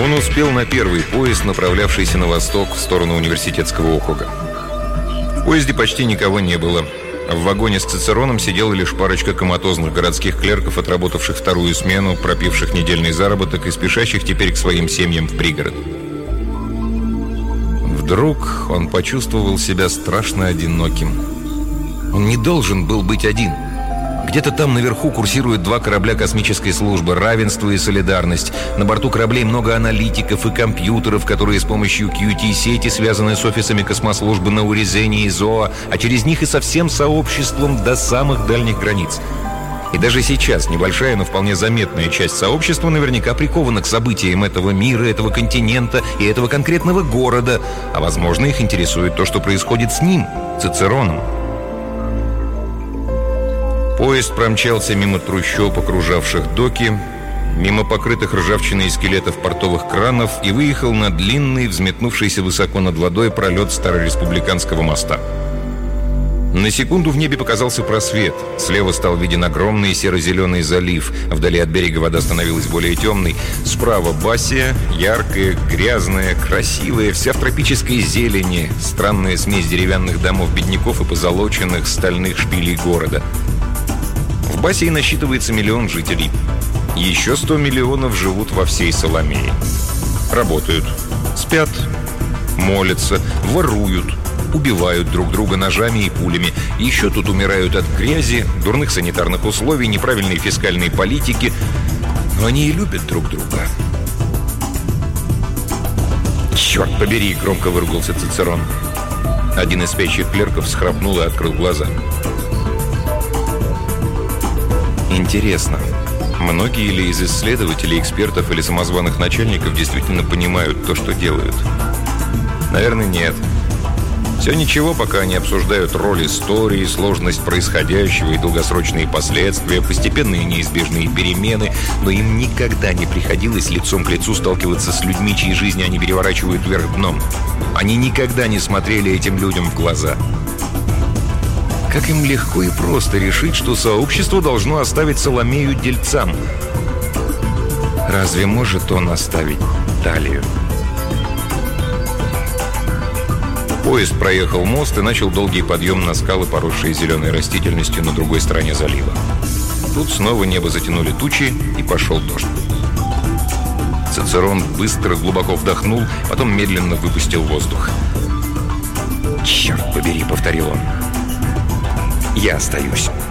Он успел на первый поезд, направлявшийся на восток в сторону университетского округа. В поезде почти никого не было. В вагоне с Цицероном сидела лишь парочка коматозных городских клерков, отработавших вторую смену, пропивших недельный заработок и спешащих теперь к своим семьям в пригород. Вдруг он почувствовал себя страшно одиноким. Он не должен был быть один. Где-то там наверху курсируют два корабля космической службы «Равенство» и «Солидарность». На борту кораблей много аналитиков и компьютеров, которые с помощью QT-сети связаны с офисами космослужбы на Урезене и ЗОА, а через них и со всем сообществом до самых дальних границ. И даже сейчас небольшая, но вполне заметная часть сообщества наверняка прикована к событиям этого мира, этого континента и этого конкретного города, а возможно, их интересует то, что происходит с ним, Цицероном. Поезд промчался мимо трущоб, окружавших доки, мимо покрытых ржавчиной скелетов портовых кранов и выехал на длинный, взметнувшийся высоко над водой пролет Старореспубликанского моста. На секунду в небе показался просвет. Слева стал виден огромный серо-зеленый залив. Вдали от берега вода становилась более темной. Справа Басия, яркая, грязная, красивая, вся в тропической зелени. Странная смесь деревянных домов бедняков и позолоченных стальных шпилей города. В Басии насчитывается 1 миллион жителей. Еще 100 миллионов живут во всей Соломее. Работают, спят, молятся, воруют, убивают друг друга ножами и пулями. Еще тут умирают от грязи, дурных санитарных условий, неправильной фискальной политики. Но они и любят друг друга. «Черт побери!» — громко выругался Цицерон. Один из спящих клерков всхрапнул и открыл глаза. Интересно, многие ли из исследователей, экспертов или самозваных начальников действительно понимают то, что делают? Наверное, нет. Все ничего, пока они обсуждают роль истории, сложность происходящего и долгосрочные последствия, постепенные неизбежные перемены, но им никогда не приходилось лицом к лицу сталкиваться с людьми, чьи жизни они переворачивают вверх дном. Они никогда не смотрели этим людям в глаза. Как им легко и просто решить, что сообщество должно оставить Соломею дельцам. Разве может он оставить Талию? Поезд проехал мост и начал долгий подъем на скалы, поросшие зеленой растительностью на другой стороне залива. Тут снова небо затянули тучи, и пошел дождь. Цицерон быстро, глубоко вдохнул, потом медленно выпустил воздух. «Черт побери», — повторил он. «Я остаюсь».